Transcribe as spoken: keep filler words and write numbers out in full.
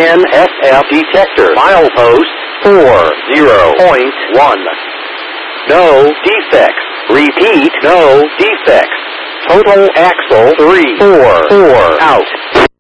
N S F detector. Milepost four zero point one. No defects. Repeat, no defects. Total axle three four four out.